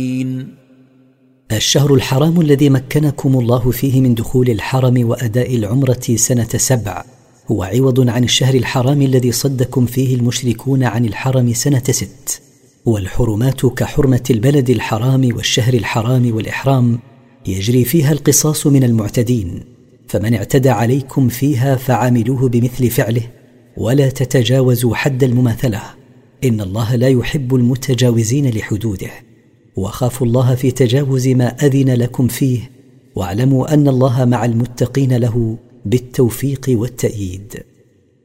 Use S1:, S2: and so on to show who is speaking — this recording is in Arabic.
S1: الشهر الحرام الذي مكنكم الله فيه من دخول الحرم وأداء العمرة سنة 7 هو عوض عن الشهر الحرام الذي صدكم فيه المشركون عن الحرم سنة 6. والحرمات كحرمة البلد الحرام والشهر الحرام والإحرام يجري فيها القصاص من المعتدين، فمن اعتدى عليكم فيها فعاملوه بمثل فعله، ولا تتجاوزوا حد المماثلة، إن الله لا يحب المتجاوزين لحدوده. وخافوا الله في تجاوز ما أذن لكم فيه، واعلموا أن الله مع المتقين له بالتوفيق والتأييد.